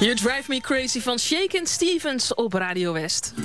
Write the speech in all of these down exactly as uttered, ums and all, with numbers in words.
You Drive Me Crazy van Shakin' Stevens op Radio West.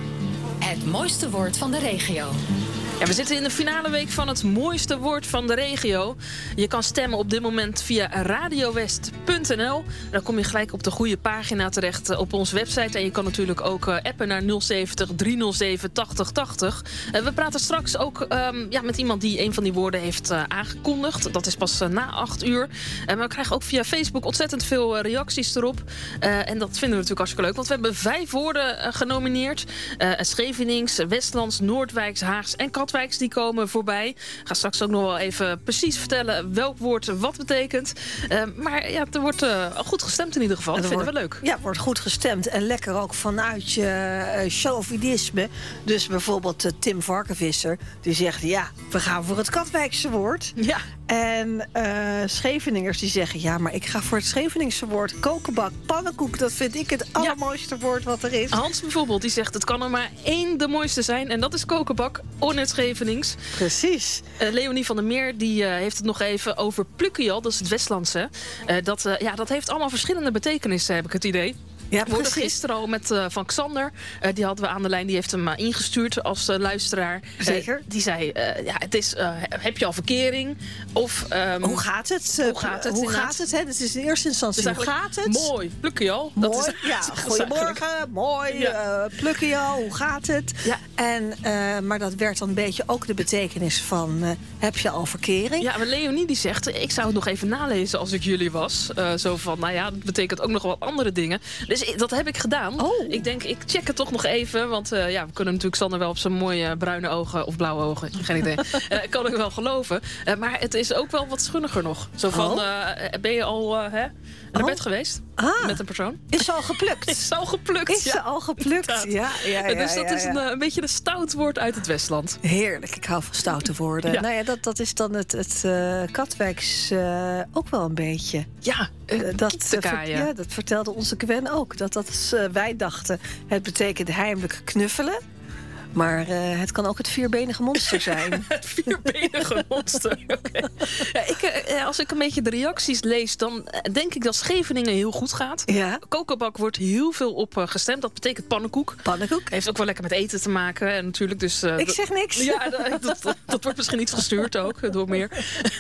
Het mooiste woord van de regio. Ja, we zitten in de finale week van het mooiste woord van de regio. Je kan stemmen op dit moment via radiowest punt n l. Dan kom je gelijk op de goede pagina terecht op onze website. En je kan natuurlijk ook appen naar nul zeventig driehonderdzeven tachtig tachtig. We praten straks ook um, ja, met iemand die een van die woorden heeft uh, aangekondigd. Dat is pas uh, na acht uur. Uh, maar we krijgen ook via Facebook ontzettend veel uh, reacties erop. Uh, en dat vinden we natuurlijk hartstikke leuk. Want we hebben vijf woorden uh, genomineerd. Uh, Schevenings, Westlands, Noordwijks, Haags en Katwijks. Die komen voorbij. Ik ga straks ook nog wel even precies vertellen welk woord wat betekent. Uh, maar ja, er wordt uh, goed gestemd in ieder geval. Dat vinden we leuk. Ja, wordt goed gestemd. En lekker ook vanuit je uh, chauvinisme. Dus bijvoorbeeld uh, Tim Varkenvisser. Die zegt, ja, we gaan voor het Katwijkse woord. Ja. En uh, Scheveningers die zeggen, ja, maar ik ga voor het Scheveningse woord. Kokenbak, pannenkoek, dat vind ik het allermooiste ja. woord wat er is. Hans bijvoorbeeld, die zegt, het kan er maar één de mooiste zijn. En dat is kokenbak, on het Schevenings. Precies. Uh, Leonie van der Meer, die uh, heeft het nog even over plukkial. Dat is het Westlandse. Uh, dat, uh, ja, dat heeft allemaal verschillende betekenissen, heb ik het idee. Ja, we hoorden gisteren al met uh, Van Xander. Uh, die hadden we aan de lijn. Die heeft hem uh, ingestuurd als uh, luisteraar. Zeker. Uh, die zei, uh, ja, het is, uh, heb je al verkering? Of, um, hoe gaat het? Hoe gaat het? Hoe gaat het? Hè? Dus is in eerste instantie, dus hoe gaat het? Mooi, plukkial. Mooi, ja. Goedemorgen, mooi, ja. uh, plukkial, hoe gaat het? Ja. En, uh, maar dat werd dan een beetje ook de betekenis van, uh, heb je al verkering? Ja, maar Leonie die zegt, ik zou het nog even nalezen als ik jullie was. Uh, zo van, nou ja, dat betekent ook nog wel andere dingen. Dus dat heb ik gedaan. Oh. Ik denk, ik check het toch nog even. Want uh, ja, we kunnen natuurlijk Sander wel op zijn mooie bruine ogen of blauwe ogen. Geen idee. uh, kan ik wel geloven. Uh, maar het is ook wel wat schunniger nog. Zo van, oh. uh, ben je al uh, hè, naar oh. bed geweest? Ah. Met een persoon? Is ze al geplukt? Is ze al geplukt? Is ja. ze al geplukt? Ja, ja, ja, dus dat ja, ja. is een, een beetje een stout woord uit het Westland. Heerlijk, ik hou van stoute woorden. Ja. Nou ja, dat, dat is dan het, het uh, Katwijks uh, ook wel een beetje. Ja, uh, dat, ver, ja, dat vertelde onze Gwen ook. Dat dat is, uh, wij dachten, het betekent heimelijk knuffelen. Maar uh, het kan ook het vierbenige monster zijn. Het vierbenige monster, oké. Okay. Ja, ik, uh, als ik een beetje de reacties lees, dan denk ik dat Scheveningen heel goed gaat. Ja. Kokenbak wordt heel veel op uh, gestemd. Dat betekent pannenkoek. Pannenkoek. Heeft ook wel lekker met eten te maken. En natuurlijk dus, uh, ik zeg niks. Ja, dat, dat, dat, dat wordt misschien niet gestuurd ook, door meer.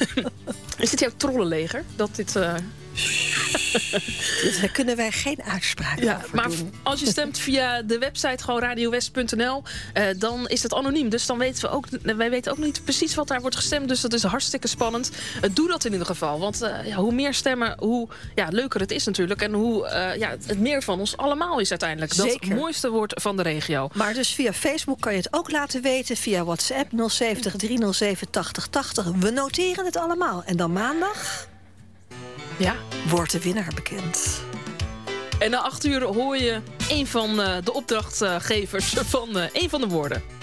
Is dit jouw trollenleger? Dat dit... Uh... Dus daar kunnen wij geen uitspraak ja, over maar doen. Als je stemt via de website gewoon radiowest punt n l, uh, dan is het anoniem. Dus dan weten we ook, wij weten ook niet precies wat daar wordt gestemd. Dus dat is hartstikke spannend. Uh, doe dat in ieder geval. Want uh, ja, hoe meer stemmen, hoe ja, leuker het is natuurlijk. En hoe uh, ja, het meer van ons allemaal is uiteindelijk. Dat Zeker. mooiste woord van de regio. Maar dus via Facebook kan je het ook laten weten. Via WhatsApp nul zeventig driehonderdzeven tachtig tachtig. We noteren het allemaal. En dan maandag... Ja. Wordt de winnaar bekend. En na acht uur hoor je een van uh, de opdrachtgevers van uh, een van de woorden.